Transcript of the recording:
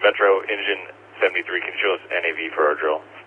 Metro Engine 73, can you show us NAV for our drill?